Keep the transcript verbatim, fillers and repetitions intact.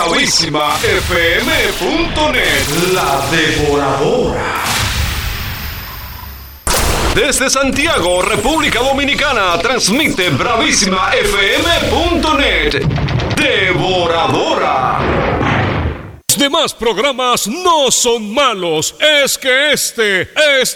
Bravísima F M punto net, la devoradora. Desde Santiago, República Dominicana, transmite Bravísima F M punto net, devoradora. Los demás programas no son malos, es que este es